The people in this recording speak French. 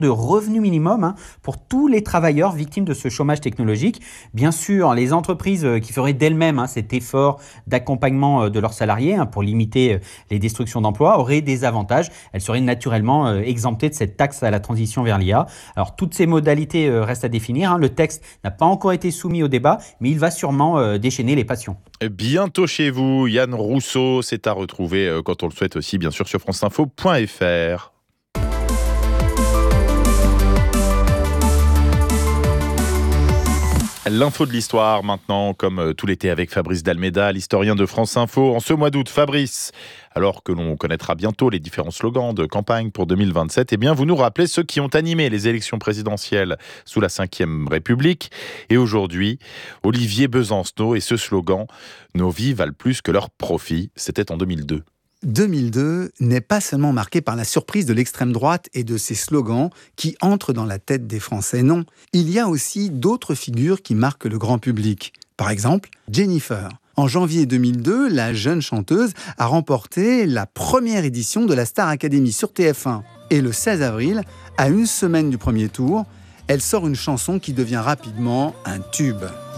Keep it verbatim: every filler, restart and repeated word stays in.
de revenu minimum hein, pour tous les travailleurs victimes de ce chômage technologique. Bien sûr, les entreprises qui feraient d'elles-mêmes hein, cet effort d'accompagnement de leurs salariés hein, pour limiter les destructions d'emplois auraient des avantages. Elles seraient naturellement euh, exemptées de cette taxe à la transition vers l'I A. Alors, toutes ces modalités euh, restent à définir. Hein. Le texte n'a pas encore été soumis au débat, mais il va sûrement euh, déchaîner les passions. Bientôt chez vous, Yann Rousseau, c'est à retrouver euh, quand on le souhaite aussi, bien sûr, sur franceinfo point f r. L'info de l'histoire maintenant, comme tout l'été avec Fabrice Dalméda, l'historien de France Info. En ce mois d'août, Fabrice, alors que l'on connaîtra bientôt les différents slogans de campagne pour deux mille vingt-sept, eh bien vous nous rappelez ceux qui ont animé les élections présidentielles sous la cinquième République. Et aujourd'hui, Olivier Besancenot et ce slogan « Nos vies valent plus que leurs profits », c'était en deux mille deux. deux mille deux n'est pas seulement marqué par la surprise de l'extrême droite et de ses slogans qui entrent dans la tête des Français, non. Il y a aussi d'autres figures qui marquent le grand public. Par exemple, Jennifer. En janvier deux mille deux, la jeune chanteuse a remporté la première édition de la Star Academy sur T F un. Et le seize avril, à une semaine du premier tour, elle sort une chanson qui devient rapidement un tube.